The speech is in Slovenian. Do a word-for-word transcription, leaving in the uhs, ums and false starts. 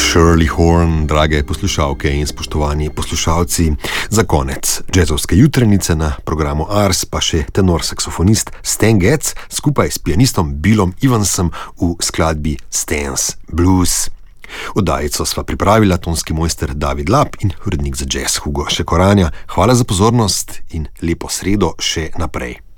Shirley Horn, drage poslušalke in spoštovani poslušalci. Za konec džezovske jutrenice na programu Ars pa še tenor saksofonist Stan Getz skupaj s pianistom Billom Evansom v skladbi Stan's Blues. Oddajico sva pripravila tonski mojster David Lap in urednik za jazz Hugo Šekoranja. Hvala za pozornost in lepo sredo še naprej.